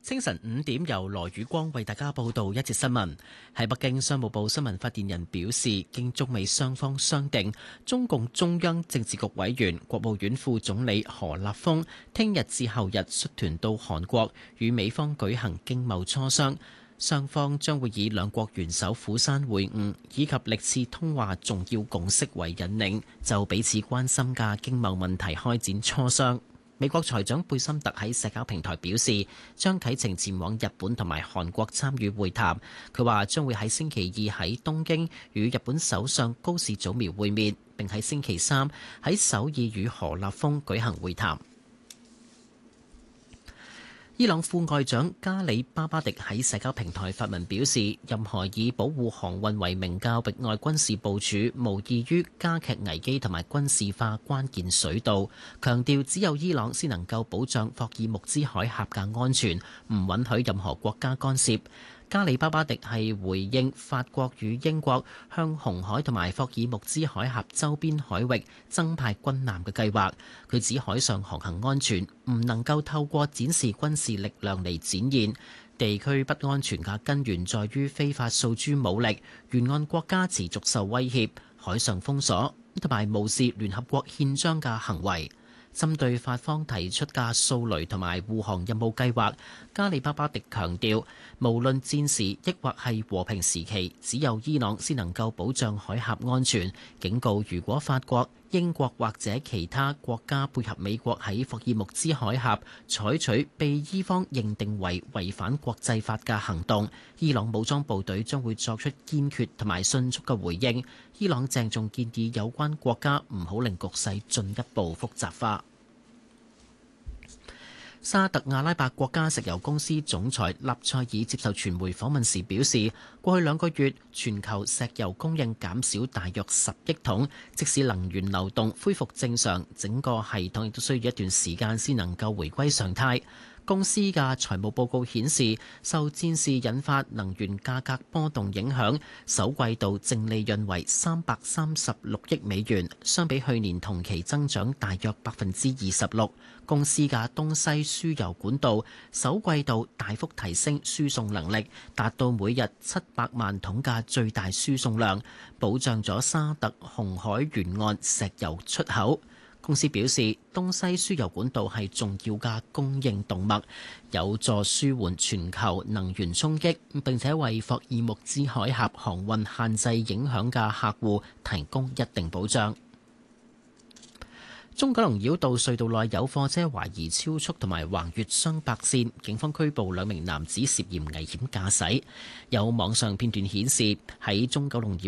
清晨5點，由羅宇光為大家報道一節新聞。喺北京，商務部新聞發言人表示，經中美雙方商定，中共中央政治局委員、國務院副總理何立峰聽日至後日率團到韓國，與美方舉行經貿磋商。雙方將會以兩國元首釜山會晤以及歷次通話重要共識為引領，就彼此關心嘅經貿問題開展磋商。美國財長貝森特喺社交平台表示，將啟程前往日本同埋韓國參與會談。佢話將會喺星期二喺東京與日本首相高市早苗會面，並喺星期三喺首爾與何立峰舉行會談。伊朗副外長加里巴巴迪喺社交平台發文表示，任何以保護航運為名嘅域外軍事部署，無異於加劇危機同埋軍事化關鍵水道，強調只有伊朗先能夠保障霍爾木茲海峽嘅安全，唔允許任何國家干涉。加里巴巴迪係回應法國與英國向紅海同埋霍爾木茲海峽周邊海域增派軍艦嘅計劃。佢指海上航行安全唔能夠透過展示軍事力量嚟展現，地區不安全嘅根源在於非法訴諸武力，沿岸國家持續受威脅，海上封鎖同埋無視聯合國憲章嘅行為。針對法方提出嘅掃雷同埋護航任務計劃，加里巴巴迪強調，無論戰時抑或係和平時期，只有伊朗先能夠保障海峽安全。警告，如果法國、英國或者其他國家配合美國喺霍爾木茲海峽採取被伊方認定為違反國際法嘅行動，伊朗武裝部隊將會作出堅決同埋迅速嘅回應。伊朗鄭重建議有關國家唔好令局勢進一步複雜化。沙特阿拉伯國家石油公司總裁納賽爾接受傳媒訪問時表示，過去2個月全球石油供應減少大約10億桶，即使能源流動恢復正常，整個系統亦都需要一段時間先能夠回歸常態。公司嘅財務報告顯示，受戰事引發能源價格波動影響，首季度淨利潤為336億美元，相比去年同期增長大約26%。公司嘅東西輸油管道首季度大幅提升輸送能力，達到每日700萬桶嘅最大輸送量，保障咗沙特紅海沿岸石油出口。公司表示，東西輸油管道係重要嘅供應動脈，有助舒緩全球能源衝擊，並且為霍爾木茲海峽航運限制影響嘅客戶提供一定保障。中九龍繞道隧道內有貨車懷疑超速同埋橫越雙白線，警方拘捕2名男子涉嫌危險駕駛。有網上片段顯示喺中九龍